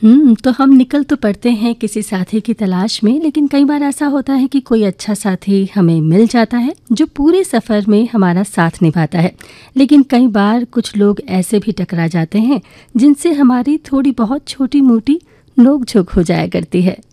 तो हम निकल तो पड़ते हैं किसी साथी की तलाश में, लेकिन कई बार ऐसा होता है कि कोई अच्छा साथी हमें मिल जाता है जो पूरे सफ़र में हमारा साथ निभाता है। लेकिन कई बार कुछ लोग ऐसे भी टकरा जाते हैं जिनसे हमारी थोड़ी बहुत छोटी मोटी नोक झोंक हो जाया करती है।